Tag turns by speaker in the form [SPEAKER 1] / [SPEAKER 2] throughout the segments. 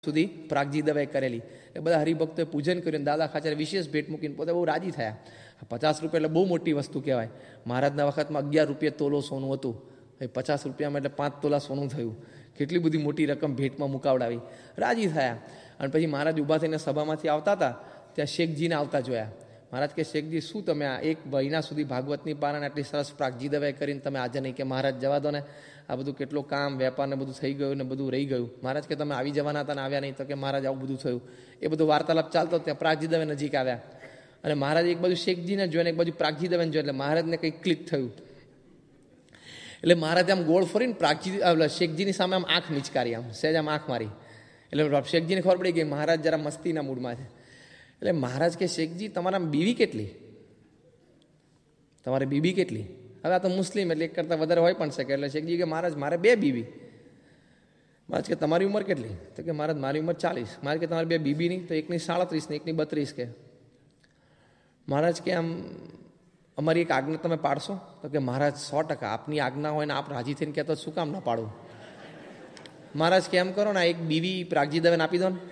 [SPEAKER 1] સુધી પ્રાગજી દવાઈ કરેલી. એ બધા હરિભક્તોએ પૂજન કર્યું, દાદા ખાચરે વિશેષ ભેટ મૂકીને પોતે બહુ રાજી થયા. 50 રૂપિયા એટલે બહુ મોટી વસ્તુ કહેવાય. મહારાજના વખતમાં 11 રૂપિયા તોલો સોનું હતું, એ 50 રૂપિયામાં એટલે 5 તોલા સોનું થયું. કેટલી બધી મોટી રકમ ભેટમાં મુકાવડાવી, રાજી થયા. અને પછી મહારાજ ઊભા થઈને સભામાંથી આવતા હતા, ત્યાં શેખજીને આવતા જોયા. મહારાજ કે શેખજી, શું તમે આ 1 મહિના સુધી ભાગવતની પારાયણ આટલી સરસ પ્રાગજી દવાઈ કરીને તમે આજે નહીં? કે મહારાજ જવા દો ને, આ બધું કેટલું કામ વેપાર ને બધું થઈ ગયું ને બધું રહી ગયું. મહારાજ કે તમે આવી જવાના હતા ને આવ્યા નહીં? તો કે મહારાજ આવું બધું થયું. એ બધું વાર્તાલાપ ચાલતો, ત્યાં પ્રાગજી દવે નજીક આવ્યા. અને મહારાજ એક બાજુ શેખજીને જોઈને એક બાજુ પ્રાગજી દવેને જોયું, એટલે મહારાજને કંઈક ક્લિક થયું. એટલે મહારાજ આમ ગોળ ફરીને શેખજીની સામે આમ આંખ મિચકારી, આમ સહેજ આમ આંખ મારી. એટલે શેખજીને ખબર પડી ગઈ મહારાજ જરા મસ્તીના મૂડમાં છે. એટલે મહારાજ કે શેખજી, તમારા બીવી કેટલી? તમારે બીબી કેટલી? હવે આ તો મુસ્લિમ એટલે એક કરતાં વધારે હોય પણ શકે. એટલે શેખજી કે મહારાજ મારે 2 બીબી. મહારાજ કે તમારી ઉંમર કેટલી? તો કે મહારાજ મારી ઉંમર 40. મહારાજ કે તમારી 2 બીબી નહીં? તો એકની 37 ને એકની 32 કે. મહારાજ કે આમ અમારી એક આજ્ઞા તમે પાડશો? તો કે મહારાજ 100%, આપની આજ્ઞા હોય ને આપ રાજી થઈને કહેતો શું કામ ના પાડું? મહારાજ કે એમ કરો ને, એક બીવી પ્રાગજી દવેને આપી દો ને.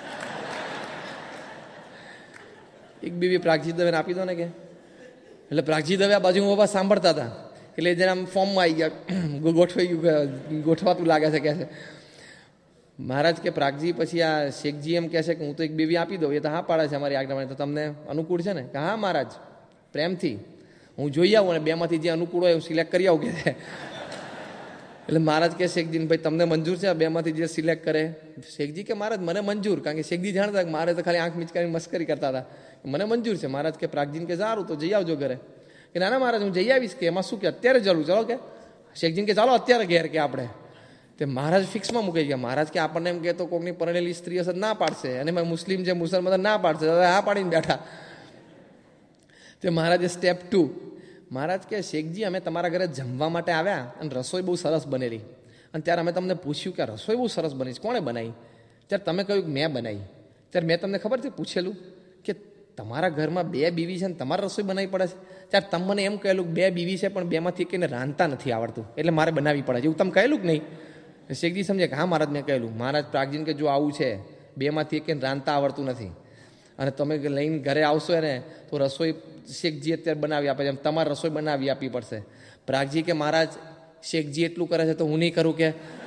[SPEAKER 1] એક બીવી પ્રાગજી દવેને આપી દો ને કે. એટલે પ્રાગજી દવે આ બાજુ બાબા સાંભળતા હતા, એટલે જરા આમ ફોર્મમાં આવી ગયા, ગોઠવાઈ ગયું, ગોઠવાતું લાગે છે કે છે. મહારાજ કે પ્રાગજી, પછી આ શેખજી એમ કહે છે કે હું તો એક બીવી આપી દઉં, એ તો હા પાડે છે અમારી આજ્ઞા, તો તમને અનુકૂળ છે ને? કે હા મહારાજ, પ્રેમથી હું જોઈ આવું અને 2માંથી જે અનુકૂળ હોય હું સિલેક્ટ કરી આવું કે છે. એટલે મહારાજ કે શેખજી, ભાઈ તમને મંજૂર છે આ 2માંથી જે સિલેક્ટ કરે? શેખજી કે મહારાજ મને મંજૂર. કારણ કે શેખજી જાણતા કે મારે તો ખાલી આંખ મિચકારી મસ્કરી કરતા હતા. મને મંજૂર છે. મહારાજ કે પ્રાગજીને કે સારું તો જઈ આવજો ઘરે. કે ના ના મહારાજ હું જઈ આવીશ. કે એમાં શું કે અત્યારે ચાલું? ચલો કે શેખજીને કે ચાલો અત્યારે ઘેર કે આપણે. તે મહારાજ ફિક્સમાં મૂકી ગયા. મહારાજ કે આપણને એમ કહેતો કોઈકની પરણેલી સ્ત્રી હશે ના પાડશે, અને મુસ્લિમ છે મુસલમાન ના પાડશે, હા પાડીને બેઠા. તે મહારાજે સ્ટેપ 2. મહારાજ કે શેખજી, અમે તમારા ઘરે જમવા માટે આવ્યા અને રસોઈ બહુ સરસ બનેલી. અને ત્યારે અમે તમને પૂછ્યું કે રસોઈ બહુ સરસ બની છે, કોણે બનાવી? ત્યારે તમે કહ્યું કે મેં બનાવી. ત્યારે મેં તમને ખબર છે પૂછેલું કે તમારા ઘરમાં 2 બીવી છે ને તમારે રસોઈ બનાવવી પડે છે? ત્યારે તમે મને એમ કહેલું કે 2 બીવી છે પણ 2માંથી એકને રાંધતા નથી આવડતું, એટલે મારે બનાવવી પડે છે, એવું તમે કહેલું કે નહીં? શેખજી સમજે કે હા મહારાજ મેં કહેલું. મહારાજ પ્રાગજીને કે જો આવું છે, 2માંથી એકને રાંધતા આવડતું નથી અને તમે લઈને ઘરે આવશો ને તો રસોઈ શેખજી અત્યારે બનાવી આપે છે, એમ તમારે રસોઈ બનાવી આપવી પડશે. પ્રાગજી કે મહારાજ શેખજી એટલું કરે છે તો હું નહીં કરું કે?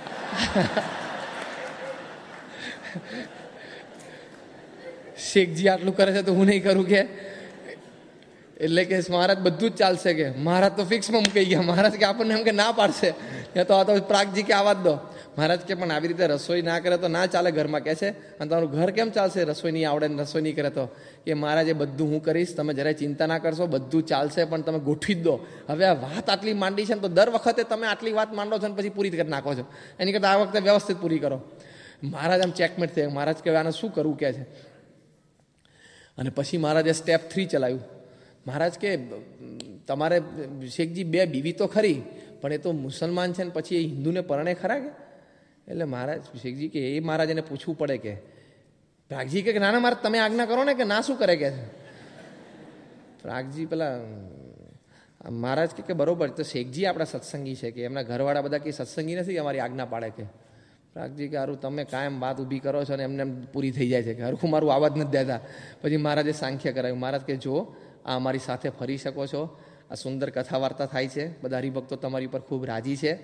[SPEAKER 1] શેખજી આટલું કરે છે તો હું નહીં કરું કે? એટલે કે મહારાજ બધું જ ચાલશે કે. મહારાજ તો ફિક્સમાં મૂકી ગયા. મહારાજ કે આપણને એમ કે ના પાડશે, તો આ તો પ્રાગજી કે આવા જ દો. મહારાજ કે પણ આવી રીતે રસોઈ ના કરે તો ના ચાલે ઘરમાં કે છે. અને તમારું ઘર કેમ ચાલશે રસોઈ નહીં આવડે ને રસોઈ નહીં કરે તો? કે મહારાજ એ બધું હું કરીશ, તમે જરાય ચિંતા ના કરશો, બધું ચાલશે, પણ તમે ગોઠવી જ દો. હવે આ વાત આટલી માંડી છે ને તો દર વખતે તમે આટલી વાત માંડો છો ને પછી પૂરી કરી નાખો છો. એની કરતાં આ વખતે વ્યવસ્થિત પૂરી કરો. મહારાજ આમ ચેકમેટ થયા. મહારાજ કહેવાય આને શું કરવું કે છે. અને પછી મહારાજે સ્ટેપ 3 ચલાવ્યું. મહારાજ કે તમારે શેખજી 2 બીવી તો ખરી, પણ એ તો મુસલમાન છે ને પછી એ હિન્દુને પરણે ખરા કે? એટલે મહારાજ શેખજી કે એ મહારાજ એને પૂછવું પડે કે. પ્રાગજી કે ના ના મહારાજ તમે આજ્ઞા કરો ને, કે ના શું કરે કે? પ્રાગજી પેલા મહારાજ કે બરોબર, તો શેખજી આપણા સત્સંગી છે કે એમના ઘરવાળા બધા કંઈ સત્સંગી નથી અમારી આજ્ઞા પાડે કે? પ્રાગજી કે હારું તમે કાયમ વાત ઊભી કરો છો ને એમને એમ પૂરી થઈ જાય છે કે હરખું મારું આવાજ નથી દેતા. પછી મહારાજે સાંખ્ય કરાવ્યું. મહારાજ કે જો આ અમારી સાથે ફરી શકો છો, આ સુંદર કથા વાર્તા થાય છે, બધા હરિભક્તો તમારી ઉપર ખૂબ રાજી છે,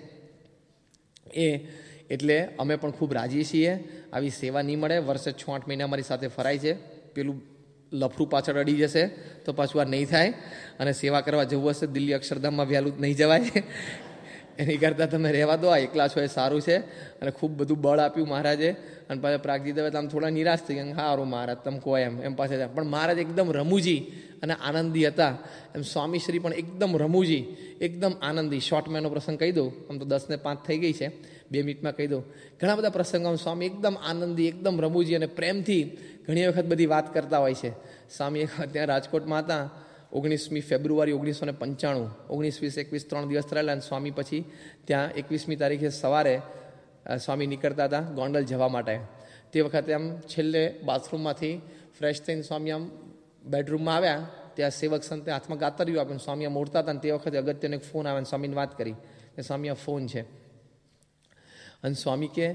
[SPEAKER 1] એટલે અમે પણ ખૂબ રાજી છીએ. આવી સેવા નહીં મળે. વર્ષે 6-8 મહિના અમારી સાથે ફરાય છે. પેલું લફરું પાછળ અડી જશે તો પાછું આ નહીં થાય. અને સેવા કરવા જવું હશે દિલ્હી અક્ષરધામમાં વહેલું નહીં જવાય. એની કરતાં તમે રહેવા દો, આ એકલા છો એ સારું છે. અને ખૂબ બધું બળ આપ્યું મહારાજે. અને પાછા પ્રાગજી દવે આમ થોડા નિરાશ થઈ ગયા. સારું મહારાજ તમે કહો એમ પાસે. પણ મહારાજ એકદમ રમૂજી અને આનંદી હતા. એમ સ્વામીશ્રી પણ એકદમ રમૂજી, એકદમ આનંદી. શોર્ટ મેનો પ્રસંગ કહી દઉં, આમ તો 10 ને 5 થઈ ગઈ છે, 2 મિનિટમાં કહી દઉં. ઘણા બધા પ્રસંગો સ્વામી એકદમ આનંદી, એકદમ રમૂજી અને પ્રેમથી ઘણી વખત બધી વાત કરતા હોય છે. સ્વામી ત્યાં રાજકોટમાં હતા 19મી ફેબ્રુઆરી 1995, 19, 20, 21 3 દિવસ રહેલા. અને સ્વામી પછી ત્યાં 21મી તારીખે સવારે સ્વામી નીકળતા હતા ગોંડલ જવા માટે. તે વખતે આમ છેલ્લે બાથરૂમમાંથી ફ્રેશ થઈને સ્વામી આમ બેડરૂમમાં આવ્યા. ત્યાં સેવક સંતે હાથમાં ગાતર્યું આપ્યું. સ્વામી આમ ઉડતા હતા ને તે વખતે અગત્યનો એક ફોન આવે. સ્વામીને વાત કરી કે સ્વામી આ ફોન છે. અને સ્વામી કે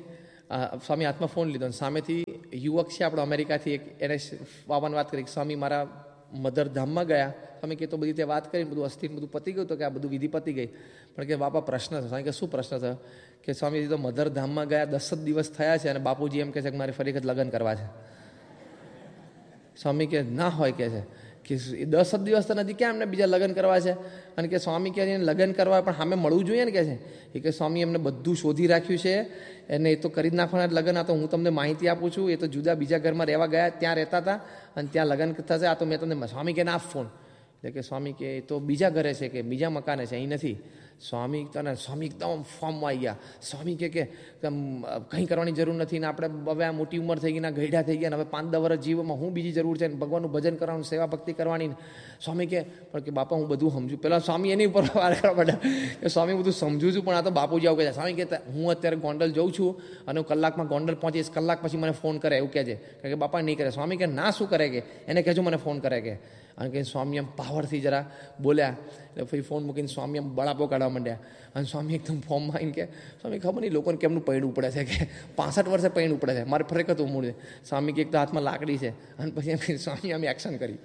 [SPEAKER 1] સ્વામી હાથમાં ફોન લીધો અને સામેથી યુવક છે આપણો અમેરિકાથી, એક એને બાબાને વાત કરી, સ્વામી મારા મધરધામમાં ગયા. સ્વામી કે તો બધી રીતે વાત કરીને બધું અસ્થિર બધું પતી ગયું, તો કે આ બધું વિધિ પતી ગઈ, પણ કે બાપા પ્રશ્ન થયો. સ્વામી કે શું પ્રશ્ન થયો? કે સ્વામીજી તો મધરધામમાં ગયા 10 જ દિવસ થયા છે અને બાપુજી એમ કહે છે કે મારે ફરી વખત લગ્ન કરવા છે. સ્વામી કે ના હોય, કહે છે કે 10 જ દિવસ તો નથી, ક્યાં એમને બીજા લગ્ન કરવા છે? અને કે સ્વામી કે લગ્ન કરવા પણ સામે મળવું જોઈએ ને, કહે છે. એ કે સ્વામી એમને બધું શોધી રાખ્યું છે એને, એ તો કરી જ નાખવાના લગ્ન. આ તો હું તમને માહિતી આપું છું, એ તો જુદા બીજા ઘરમાં રહેવા ગયા, ત્યાં રહેતા હતા અને ત્યાં લગ્ન થશે. આ તો મેં તમને, સ્વામી કે ના ફોન. એટલે કે સ્વામી કે એ તો બીજા ઘરે છે, કે બીજા મકાને છે, અહીં નથી. સ્વામી એકદમ ફોર્મમાં આવી ગયા. સ્વામી કે કંઈ કરવાની જરૂર નથી ને, આપણે હવે આ મોટી ઉંમર થઈ ગઈ ને, ગઈઢા થઈ ગયા ને, હવે 5-10 વર્ષ જીવમાં હું બીજી જરૂર છે ને, ભગવાનનું ભજન કરવાનું, સેવા ભક્તિ કરવાની. સ્વામી કે પણ કે બાપા હું બધું સમજું. પહેલાં સ્વામી એની ઉપર વાર કરવા માંડ્યા કે સ્વામી બધું સમજું છું, પણ આ તો બાપુજી આવું કહે છે. સ્વામી કહેતા હું અત્યારે ગોંડલ જઉં છું અને હું કલાકમાં ગોંડલ પહોંચીશ, કલાક પછી મને ફોન કરે એવું કહે છે. કારણ કે બાપા નહીં કરે. સ્વામી કે ના શું કરે, કે એને કહેજો મને ફોન કરે કે. અને કે સ્વામી એમ પાવરથી જરા બોલ્યા એટલે પછી ફોન મૂકીને સ્વામી એમ બળાપો કાઢવા માંડ્યા. અને સ્વામી એકદમ ફોર્મમાં આવીને કે સ્વામી ખબર નહીં લોકોને કેમનું પૈણું પડે છે, કે 65 વર્ષે પૈણું પડે છે, મારે ફરક ઉમર છે. સ્વામી કે એક તો હાથમાં લાકડી છે. અને પછી એમ સ્વામી અમે એક્શન કરી,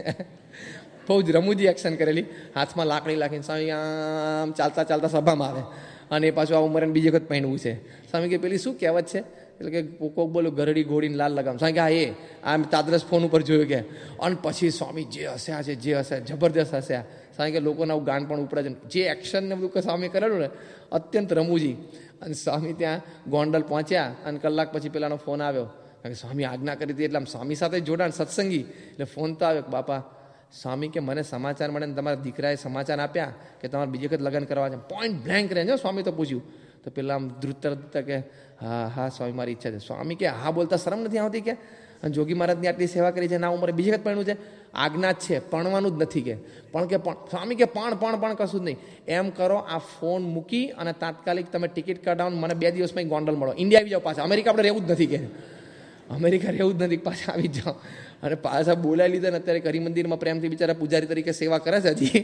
[SPEAKER 1] બહુ જ રમૂજી એક્શન કરેલી. હાથમાં લાકડી રાખીને સ્વામી આમ ચાલતા ચાલતા સભામાં આવે અને એ પાછું આ ઉંમરે બીજી વખત પહેણવું છે. સ્વામી કે પેલી શું કહેવત છે, એટલે કે કોક બોલો ગરડી ઘોડીને લાલ લગામ. સ્વામી કે હા એ આમ તાદરસ ફોન ઉપર જોયું કે. અને પછી સ્વામી જે હસ્યા છે, જે હસ્યા જબરદસ્ત હસ્યા. સ્વામી કે લોકોને આવું ગાન પણ ઉપડે છે, જે એક્શન ને બધું સ્વામી કરેલું ને અત્યંત રમૂજી. અને સ્વામી ત્યાં ગોંડલ પહોંચ્યા અને કલાક પછી પેલાનો ફોન આવ્યો. કારણ કે સ્વામી આજ્ઞા કરી હતી એટલે આમ સ્વામી સાથે જોડાણ સત્સંગી, એટલે ફોન તો આવ્યો. બાપા સ્વામી કે મને સમાચાર મળે ને તમારા દીકરાએ સમાચાર આપ્યા કે તમારે બીજી વખત લગ્ન કરવા છે. પોઈન્ટ બ્લેન્ક રહે છે. સ્વામી તો પૂછ્યું તો પેલા આમ ધ્રુતર કે હા સ્વામી મારી ઈચ્છા છે. સ્વામી કે હા બોલતા શરમ નથી આવતી કે? અને જોગી મહારાજની આટલી સેવા કરી છે, ના ઉંમરે બીજી વખત પરણવું છે, આજ્ઞા જ છે, પરણવાનું જ નથી કે. પણ કે સ્વામી કે પણ કશું જ નહીં. એમ કરો આ ફોન મૂકી અને તાત્કાલિક તમે ટિકિટ કઢાવો, મને 2 દિવસમાં ગોંડલ મળો, ઇન્ડિયા આવી જાઓ પાછા, અમેરિકા આપણે રહેવું જ નથી કે, અમેરિકા રહેવું જ નથી, પાછા આવી જાઓ. અને પાછા બોલાવી લીધા ને અત્યારે હરિ મંદિરમાં પ્રેમથી બિચારા પૂજારી તરીકે સેવા કરે છે હજી.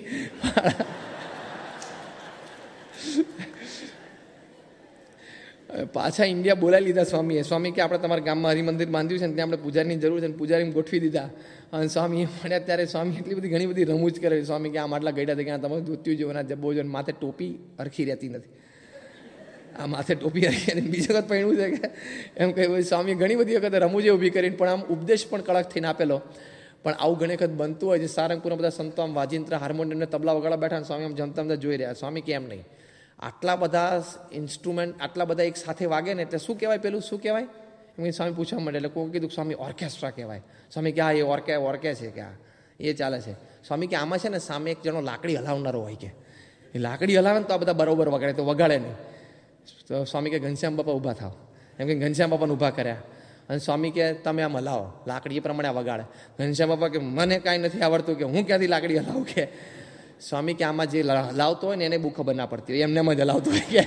[SPEAKER 1] પાછા ઇન્ડિયા બોલાવી લીધા સ્વામીએ. સ્વામી કે આપણે તમારા ગામમાં હરિમંદિર બાંધ્યું છે ને ત્યાં આપણે પૂજારીની જરૂર છે, ને પૂજારીને ગોઠવી દીધા. અને સ્વામી મળ્યા ત્યારે સ્વામી એટલી બધી ઘણી બધી રમૂજ કરે. સ્વામી કે આમ આટલા ગઈડા થઈ ગયા, તમારું ધોતિયું જોવાના જબ્બો જો, માથે ટોપી હરખી રહેતી નથી, આ માથે ટોપી હરખી બીજી વખત પહેણવું છે કે એમ કહ્યું. સ્વામી ઘણી બધી વખત રમૂજે ઊભી કરીને પણ આમ ઉપદેશ પણ કડક થઈને આપેલો. પણ આવું ઘણી વખત બનતું હોય છે. સારંગપુરના બધા સંતો આમ વાજિંત્ર હાર્મોનિયમને તબલા વગાડવા બેઠા, સ્વામી આમ જમતા જોઈ રહ્યા. સ્વામી કે એમ નહીં, આટલા બધા ઇન્સ્ટ્રુમેન્ટ આટલા બધા એક સાથે વાગે ને એટલે શું કહેવાય, પેલું શું કહેવાય એમ સ્વામી પૂછવા માંડે. એટલે કોઈ કીધું સ્વામી ઓર્કેસ્ટ્રા કહેવાય. સ્વામી કે હા એ ઓર્કે છે કે હા એ ચાલે છે. સ્વામી કે આમાં છે ને સામે એક જણો લાકડી હલાવનારો હોય કે, એ લાકડી હલાવે ને તો આ બધા બરોબર વગાડે, તો વગાડે નહીં. તો સ્વામી કે ઘનશ્યામ બાપા ઊભા થાવ, એમ કે ઘનશ્યામ બાપાને ઊભા કર્યા. અને સ્વામી કે તમે આમ હલાવો, લાકડી એ પ્રમાણે આ વગાડે. ઘનશ્યામ બાપા કે મને કાંઈ નથી આવડતું, કે હું ક્યાંથી લાકડી હલાવું કે. સ્વામી કે આમાં જે હલાવતો હોય ને એને બહુ ખબર ના પડતી હોય, એમને જ હલાવતો હોય કે.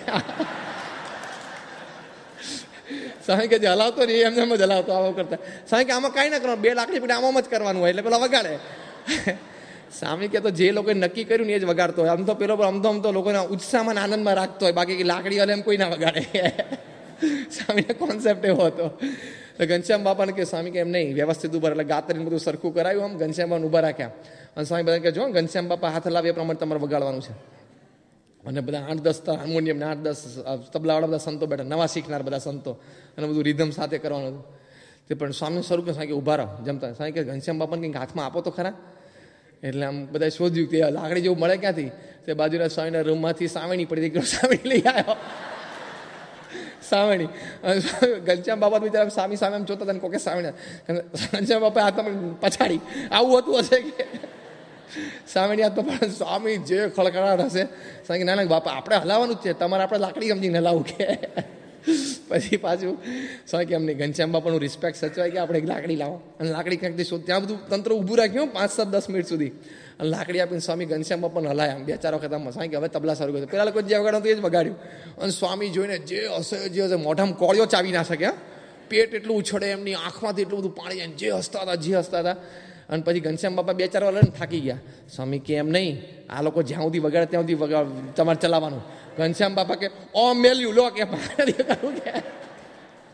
[SPEAKER 1] સ્વામી કે જે હલાવતો ને એમને જ હલાવતો આવો કરતા. સ્વામી કે આમાં કાંઈ ના કરવાનું, 2 લાકડી પડી આમાં જ કરવાનું હોય એટલે પેલા વગાડે. સ્વામી કે તો જે લોકોએ નક્કી કર્યું ને એ જ વગાડતો હોય. આમ તો પેલો આમ તો લોકોને ઉત્સાહમાં આનંદમાં રાખતો હોય, બાકી લાકડી હલે એમ કોઈ ના વગાડે. સ્વામીનો કોન્સેપ્ટ એવો હતો. ઘનશ્યામ બાપાને કે સ્વામી કે એમ નહીં, વ્યવસ્થિત ઉભા, એટલે ગાતરીને બધું સરખું કરાયું, આમ ઘનશ્યામ બાપાને ઉભા રાખ્યા. અને સ્વામી બધા કે જો ઘનશ્યામ બાપા હાથ હલાવે એ પ્રમાણે તમારે વગાડવાનું છે. અને બધા 8-10 હાર્મોનિયમ ને 8-10 તબલાવાળા બધા સંતો બેઠા, નવા શીખનાર બધા સંતો, અને બધું રિધમ સાથે કરવાનું હતું. તે પણ સ્વામી સ્વરૂપ સ્વામી કે ઊભા રહો જમતા. સ્વામી કે ઘનશ્યામ બાપાને કંઈક હાથમાં આપો તો ખરા. એટલે આમ બધા શોધ્યું કે લાકડી જેવું મળે ક્યાંથી. તે બાજુના સ્વામીના રૂમમાંથી સાવણી પડી હતી, સાવણી લઈ આવ્યો. સાવણી. ઘનશ્યામ બાપા બિચારા સામી સામે એમ જોતા હતા, કોકે સાવણી. ઘનશ્યામ બાપા હાથમાં પછાડી આવું હતું હશે કે સાવણી હાથમાં પણ સ્વામી જે ખળખળાટ હશે. સ્વામી ના બાપા આપણે હલાવવાનું જ છે, તમારે આપણે લાકડી સમજીને હલાવું કે. પછી પાછું સ્વામી કે એમને ઘનશ્યામ બાપાનું રિસ્પેક્ટ સચવાય કે આપણે એક લાકડી લાવો. અને લાકડી ક્યાંકથી શોધ, ત્યાં બધું તંત્ર ઊભું રાખ્યું 5-10 મિનિટ સુધી. અને લાકડી આપીને સ્વામી ઘનશ્યામ બાપાને હલાયા 2-4 વખત. આમ સ્વામી કે હવે તબલા સારું કર્યું. પેલા લોકો જે વગાડ્યું એ જ વગાડ્યું. અને સ્વામી જોઈને જે હશે મોઢામાં કોળિયો ચાવી ના શકે, પેટ એટલું ઉછળે, એમની આંખમાંથી એટલું બધું પાણી જાય, જે હસતા હતા. અને પછી ઘનશ્યામ બાપા 2-4 વાર લઈને થાકી ગયા. સ્વામી કે એમ નહીં, આ લોકો જ્યાં સુધી વગાડે ત્યાં સુધી તમારે ચલાવવાનું. ઘનશ્યામ બાપા કે ઓ મેલ્યું લો કે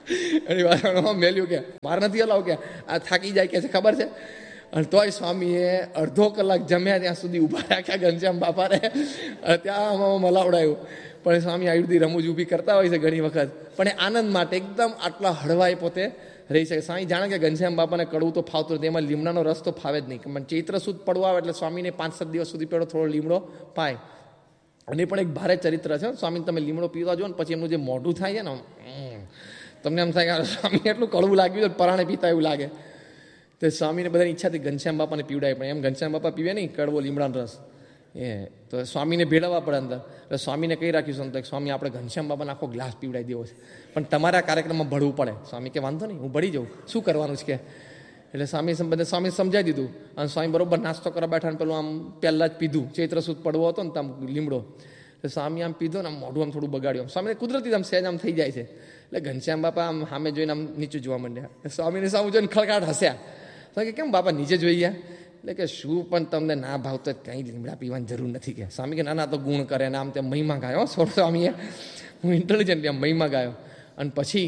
[SPEAKER 1] એની વાસણમાં મેલ્યું કે મારે નથી હલાવ કે આ થાકી જાય કે છે ખબર છે. અને તોય સ્વામીએ અડધો કલાક જમ્યા ત્યાં સુધી ઊભા રાખ્યા ઘનશ્યામ બાપાને, ત્યાં આમાં મલાવડાયું. પણ સ્વામી આવી બધી રમૂજ ઊભી કરતા હોય છે ઘણી વખત, પણ એ આનંદ માટે એકદમ આટલા હળવાઈ પોતે રહી શકે. સ્વામી જાણે કે ઘનશ્યામ બાપાને કડવું તો ફાવતું નથી, એમાં લીમડાનો રસ તો ફાવે જ નહીં. પણ ચૈત્ર સુદ પડવો આવે એટલે સ્વામીને 5-7 દિવસ સુધી પેલો થોડો લીમડો પાય. અને પણ એક ભારે ચરિત્ર છે સ્વામી. તમે લીમડો પીવા જો ને પછી એમનું જે મોઢું થાય છે ને, તમને એમ થાય કે સ્વામી એટલું કડવું લાગ્યું છે, પરાણે પીતા એવું લાગે. તો સ્વામીને બધાની ઈચ્છાથી ઘનશ્યામ બાપાને પીવડાય, પણ એમ ઘનશ્યામ બાપા પીવે નહીં કડવો લીમડાનો રસ. તો સ્વામીને ભેળવવા પડે અંદર. એટલે સ્વામીને કહી રાખ્યું સંતો સ્વામી આપણે ઘનશ્યામ બાપાને આખો ગ્લાસ પીવડાવી દેવો છે, પણ તમારા કાર્યક્રમમાં ભળવું પડે. સ્વામી કે વાંધો નહીં, હું ભળી જાઉં, શું કરવાનું છે કે. એટલે સ્વામી સમજાવી દીધું. અને સ્વામી બરોબર નાસ્તો કરવા બેઠા ને પેલું આમ પહેલાં જ પીધું. ચૈત્ર સુદ પડવો હતો ને આમ લીમડો. એટલે સ્વામી આમ પીધો ને આમ મોઢું આમ થોડું બગાડ્યું. સ્વામીને કુદરતી આમ સહેજ આમ થઈ જાય છે. એટલે ઘનશ્યામ બાપા આમ સામે જોઈને આમ નીચું જોવા માંડ્યા. સ્વામીને સામે જોઈને ખળગાટ હસ્યા. તો કે કેમ બાપા નીચે જોઈ ગયા? એટલે કે શું પણ તમને ના ભાવતો કંઈ લીમડા પીવાની જરૂર નથી કે. સ્વામી કે ના તો ગુણ કરે ને આમ તેમ મહિમા ગાયો. સ્વામીએ હું ઇન્ટેલિજન્ટ આમ મહિમા ગાયો. અને પછી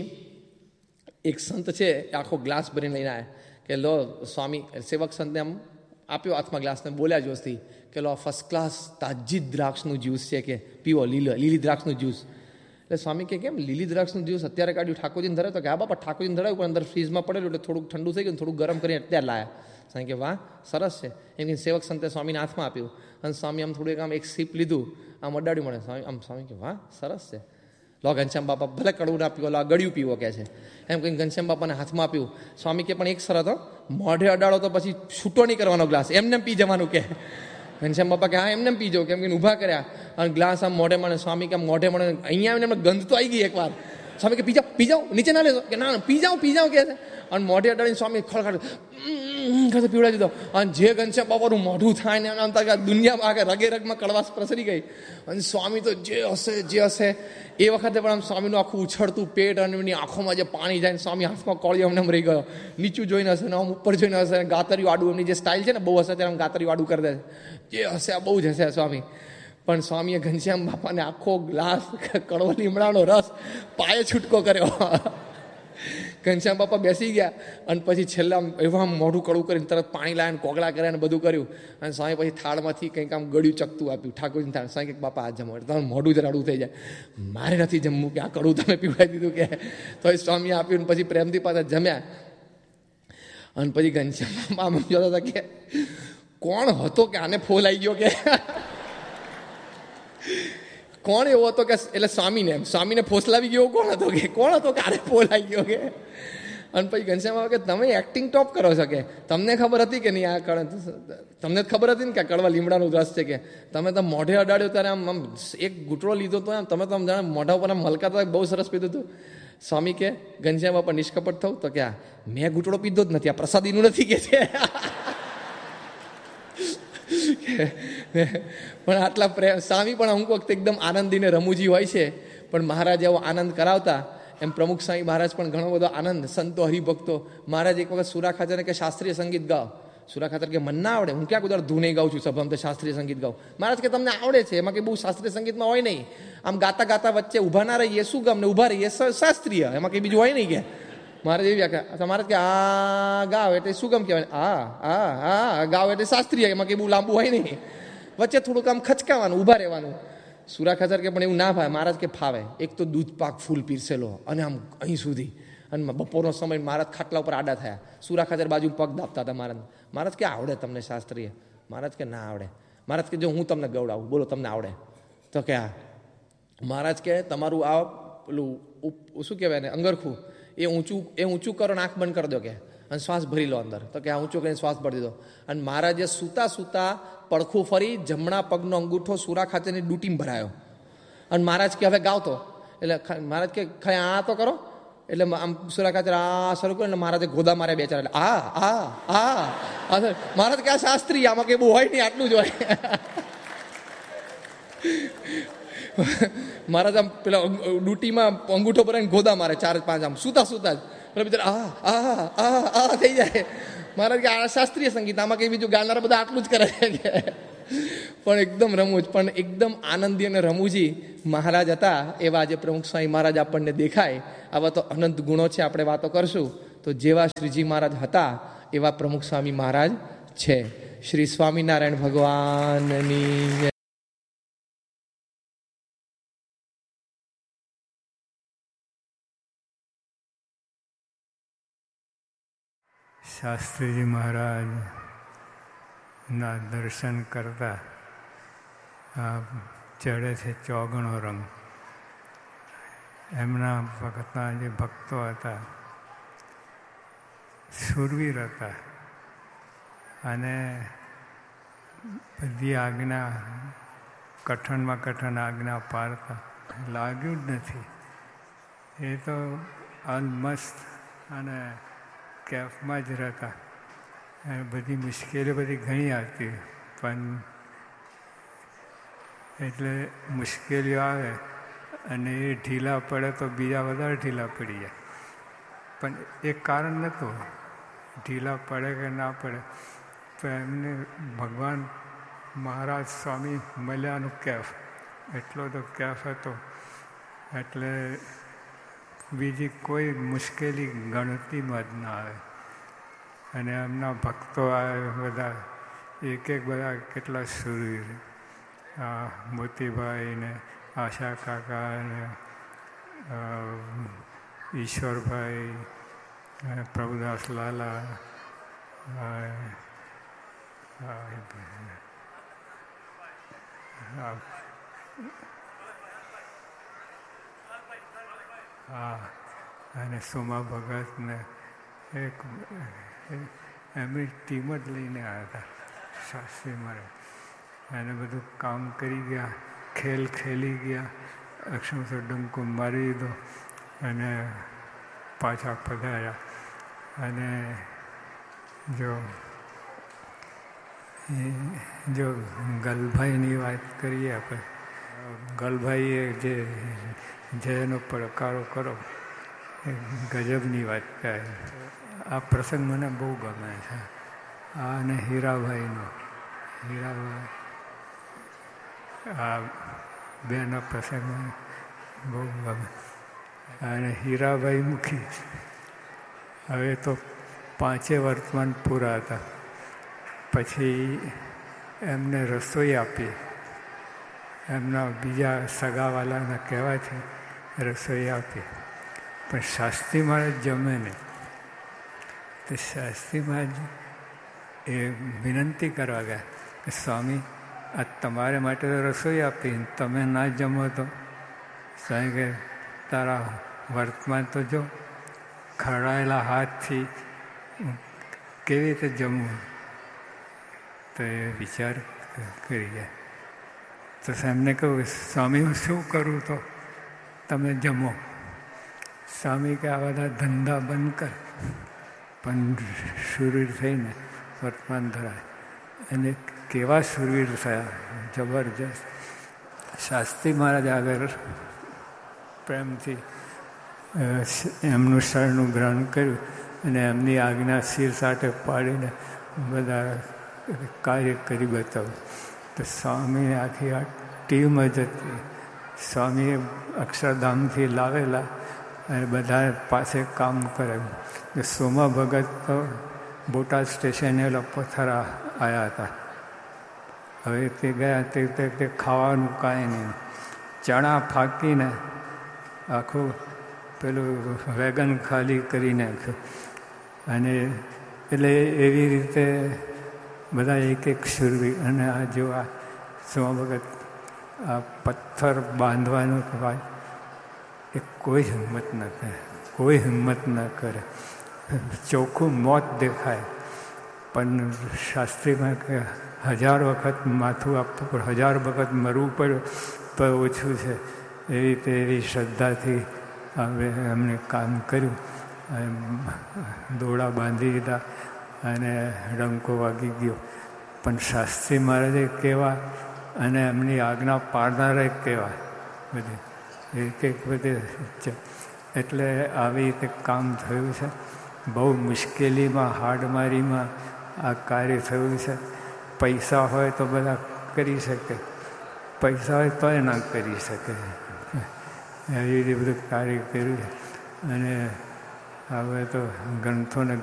[SPEAKER 1] એક સંત છે એ આખો ગ્લાસ ભરીને લઈને આવ્યા કે લો સ્વામી. સેવક સંતને આમ આપ્યો હાથમાં ગ્લાસને, બોલ્યા જોશથી કે લો ફર્સ્ટ ક્લાસ તાજી દ્રાક્ષનું જ્યુસ છે કે પીવો, લીલી દ્રાક્ષનું જ્યુસ. એટલે સ્વામી કે કેમ લીલી દ્રાક્ષનું જ્યુસ અત્યારે કાઢ્યું, ઠાકોરજીને ધરાવ્યું? તો કે હા બાપા ઠાકોરજીને ધરાવ્યું, પણ અંદર ફ્રીજમાં પડેલું એટલે થોડુંક ઠંડુ થઈ ગયું, થોડુંક ગરમ કરીને અત્યારે લાયા. સ્વામી કે વાહ સરસ છે. એમ કે સેવક સંતે સ્વામીને હાથમાં આપ્યું. અને સ્વામી આમ થોડુંક આમ એક સીપ લીધું, આમ અડાડ્યું મળે. સ્વામી કે વાહ સરસ છે. લો ઘનશ્યામ બાપા ભલે કડવું ના પીવો, લો આ ગળ્યું પીવો કે છે. એમ કંઈ ઘનશ્યામ બાપાને હાથમાં આપ્યું. સ્વામી કે પણ એક શરત હો, મોઢે અડાડો તો પછી છૂટો નહીં કરવાનો ગ્લાસ, એમને પી જવાનું કે. ઘનશ્યામ બાપા કે હા એમને પી જાઓ. કેમ કે ઊભા કર્યા અને ગ્લાસ આમ મોઢે મળે. સ્વામી કે આમ મોઢે મળે. અહીંયા આવીને એમને ગંધ તો આવી ગઈ એકવાર. સ્વામી કે પી જાઓ નીચે ના લેજો કે ના પી જાઓ કે છે. અને મોઢે અડાડીને સ્વામી ખળખડ પીવડાવી દીધો. અને જે ઘનશ્યામ બાપાનું મોઢું થાય ને એના અંતર દુનિયામાં આગળ રગે રગમાં કડવાશ પ્રસરી ગઈ. અને સ્વામી તો જે હશે એ વખતે પણ આમ સ્વામીનું આખું ઉછળતું પેટ અને એમની આંખોમાં જે પાણી જાય ને સ્વામી હાથમાં કોળીઓ અમને રહી ગયો. નીચું જોઈને હશે ને આમ ઉપર જોઈને હશે, ગાતરિયું આડું એમની જે સ્ટાઇલ છે ને બહુ હશે ત્યારે આમ ગાતરિયું આડું કરી દે. જે હશે આ બહુ જ હશે સ્વામી. પણ સ્વામીએ ઘનશ્યામ બાપાને આખો ગ્લાસ કડવો લીમડાનો રસ પાયે છૂટકો કર્યો. ઘનશ્યામ બાપા બેસી ગયા અને પછી છેલ્લા એવા મોઢું કડવું કરીને તરત પાણી લાવ્યા, કોગળા કર્યા ને બધું કર્યું. અને સ્વામી પછી થાળમાંથી કંઈક આમ ગળ્યું ચકતું આપ્યું ઠાકોરજીને થાળ. સ્વામી કે બાપા આ જમો એટલે તમારું મોઢું જ રાડું થઈ જાય. મારે નથી જમવું કે આ કડવું તમે પીવડાવી દીધું કે. તો એ સ્વામીએ આપ્યું ને પછી પ્રેમથી પાછા જમ્યા. અને પછી ઘનશ્યામ બાપા જોતા હતા કે કોણ હતો કે આને ફોલ આવી ગયો કે. કોણ એવો હતો કે એટલે સ્વામીને ફોસલાવી ગયો કોણ હતો કે આને ફોલ આવી ગયો કે. અને પછી ઘનશ્યામ બાપા કે તમે એક્ટિંગ ટોપ કરો છો કે તમને ખબર હતી કે નહીં તમને ખબર હતી ને કે કડવા લીમડાનું રસ છે કે તમે તો મોઢે અડાડ્યો ત્યારે આમ એક ઘૂંટડો લીધો તો એમ તમે તો આમ જાણે મોઢા ઉપર આમ હલકાતા બહુ સરસ પીધું હતું. સ્વામી કે ઘનશ્યામ બાપા નિષ્કપટ થવું તો કે મેં ઘૂંટડો પીધો જ નથી, આ પ્રસાદીનું નથી કે છે. પણ આટલા પ્રેમ સ્વામી પણ અમુક વખતે એકદમ આનંદીને રમૂજી હોય છે, પણ મહારાજ એવો આનંદ કરાવતા. એમ પ્રમુખ સ્વામી મહારાજ પણ ઘણો બધો આનંદ. સંતો હરિભક્તો મહારાજ એક વખત સુરા ખાચરને કે શાસ્ત્રીય સંગીત ગાઓ. સુરા ખાચર કે મને ના આવડે, હું ક્યાં કોઈ ધૂ નહીં ગાઉં છું સભામાં, તો શાસ્ત્રીય સંગીત ગાઉં. મહારાજ કે તમને આવડે છે, એમાં કંઈ બહુ શાસ્ત્રીય સંગીતમાં હોય નહીં. આમ ગાતા ગાતા વચ્ચે ઊભા ના રહીએ શું ગામ ને ઊભા રહીએ શાસ્ત્રીય, એમાં કંઈ બીજું હોય નહીં કે. મહારાજ એવી વ્યાખ્યા. મહારાજ કે આ ગાવ એટલે શું કામ કહેવાય, આ ગાવ એટલે શાસ્ત્રીય, એમાં કંઈ બહુ લાંબુ હોય નહીં. વચ્ચે થોડુંક આમ ખચકાવાનું, ઊભા રહેવાનું. સુરા ખાચર કે પણ એવું ના ફાવે. મહારાજ કે ફાવે. એક તો દૂધ પાક ફૂલ પીરસેલો અને આમ અહીં સુધી, અને બપોરનો સમય મહારાજ ખાટલા ઉપર આડા થયા. સુરા ખાચર બાજુ પગ દાબતા હતા મહારાજ. મહારાજ કે આવડે તમને શાસ્ત્રીય? મહારાજ કે ના આવડે. મહારાજ કે જો હું તમને ગવડાવું, બોલો તમને આવડે? તો કે આ મહારાજ કે તમારું આ પેલું શું કહેવાય ને અંગરખું એ ઊંચું કરો ને આંખ બંધ કરી દો કે, અને શ્વાસ ભરી લો અંદર. તો કે આ ઊંચો કરીને શ્વાસ ભરી દીધો. અને મહારાજે સૂતા પડખું ફરી જમણા પગનો અંગૂઠો સુરા ખાચરની ડૂટીમાં ભરાયો. અને મહારાજ કે હવે ગાવતો. એટલે મહારાજ કે આ તો કરો. એટલે આમ સુરા ખાચર આ શરૂ કર્યું. એટલે મહારાજે ગોદા માર્યા બે ચાર. એટલે આ મહારાજ કે આ શાસ્ત્રી, આમાં કંઈ બહુ હોય નહીં, આટલું જ હોય. મહારાજ આમ પેલા ડૂટીમાં અંગૂઠો ભરાઈને ગોદા મારે 4-5 આમ સુતા જ. આ થઈ જાય. મહારાજ કે આ શાસ્ત્રીય સંગીત, આમાં કંઈ બીજું ગાનારા બધા આટલું જ કરે છે. પણ એકદમ રમૂજ, પણ એકદમ આનંદી અને રમૂજી મહારાજ હતા. એવા આજે પ્રમુખ સ્વામી મહારાજ આપણને દેખાય. આવા તો અનંત ગુણો છે, આપણે વાતો કરશું. તો જેવા શ્રીજી મહારાજ હતા એવા પ્રમુખ સ્વામી મહારાજ છે. શ્રી સ્વામિનારાયણ ભગવાનની
[SPEAKER 2] શાસ્ત્રીજી મહારાજના દર્શન કરતા આ ચડે છે ચોગણો રંગ. એમના ભક્તના જે ભક્તો હતા શૂરવીર હતા અને બધી આજ્ઞા કઠણમાં કઠણ આજ્ઞા પાડતા. લાગ્યું જ નથી. એ તો અલમસ્ત અને કેફમાં જ રહેતા. બધી મુશ્કેલીઓ બધી ઘણી આવતી, પણ એટલે મુશ્કેલીઓ આવે અને એ ઢીલા પડે તો બીજા વધારે ઢીલા પડી જાય. પણ એક કારણ નહોતું ઢીલા પડે કે ના પડે, તો એમને ભગવાન મહારાજ સ્વામી મળ્યાનું કેફ, એટલો તો કેફ હતો. એટલે બીજી કોઈ મુશ્કેલી ગણતરીમાં જ ના આવે. અને એમના ભક્તો આવે બધા, એક બધા કેટલા શૂરવીર, મોતીભાઈ ને આશા કાકા ને ઈશ્વરભાઈ, પ્રભુદાસ લાલા, અને સોમા ભગત ને એક એમની ટીમ જ લઈને આવ્યા હતા શાસ્ત્રી મારે. એને બધું કામ કરી ગયા, ખેલ ખેલી ગયા, અક્ષમસો ડંકો મારી દીધો અને પાછા પધાર્યા. અને જો ગલભાઈની વાત કરીએ આપણે, ગલભાઈએ જે જયનો પડકારો કરો એ ગજબની વાત કહે. આ પ્રસંગ મને બહુ ગમે છે. આ અને હીરાભાઈનો, હીરાભાઈ આ બેનો પ્રસંગ મને બહુ ગમે. અને હીરાભાઈ મુખી હવે તો 5 વર્તમાન પૂરા હતા. પછી એમને રસોઈ આપી. એમના બીજા સગાવાલાના કહેવાથી રસોઈ આપી. પણ શાસ્ત્રી મહારાજ જમે નહીં. તો શાસ્ત્રી મહારાજ એ વિનંતી કરવા ગયા કે સ્વામી, આ તમારે માટે તો રસોઈ આપી, તમે ના જમો તો? સ્વામી કે તારા વર્તમાન તો જો, ખરડાયેલા હાથથી કેવી રીતે જમવું? તો એ વિચાર કરી ગયા. તો એમને કહ્યું, સ્વામી હું શું કરું તો તમે જમો? સ્વામી કે આ બધા ધંધા બંધ કર, પણ શૂરવીર થઈને વર્તમાન ધરાય. અને કેવા શૂરવીર થયા, જબરજસ્ત. શાસ્ત્રી મહારાજ આગળ પ્રેમથી એમનું શરણનું ગ્રહણ કર્યું અને એમની આજ્ઞા શિર સાથે પાડીને બધા કાર્ય કરી બતાવ્યું. તો સ્વામીને આખી આ ટીમ જ હતી. સ્વામીએ અક્ષરધામથી લાવેલા અને બધા પાસે કામ કરેલું. સોમા ભગત તો બોટાદ સ્ટેશને પથરા આવ્યા હતા. હવે તે ગયા તે ખાવાનું કાંઈ નહીં, ચણા ફાંકીને આખું પેલું વેગન ખાલી કરી નાખ્યું. અને એટલે એવી રીતે બધા એક એક શૂરવીર. અને આ જો આ સોમા ભગત આ પથ્થર બાંધવાનું વાત એ કોઈ હિંમત ન કરે, કોઈ હિંમત ન કરે. ચોખ્ખું મોત દેખાય, પણ શાસ્ત્રીમાં કે 1000 વખત માથું આપવું પડે, 1000 વખત મરવું પડે તો ઓછું છે. એવી રીતે એવી શ્રદ્ધાથી હવે એમને કામ કર્યું. દોડા બાંધી દીધા અને ડંકો વાગી ગયો. પણ શાસ્ત્રી મહારાજે કેવા અને એમની આજ્ઞા પાડનારા કેવા બધી એક બધે. એટલે આવી રીતે કામ થયું છે. બહુ મુશ્કેલીમાં હાડમારીમાં આ કાર્ય થયું છે. પૈસા હોય તો બધા કરી શકે, પૈસા હોય તોય ના કરી શકે. એવી રીતે બધું કાર્ય કર્યું. અને હવે તો ગ્રંથોને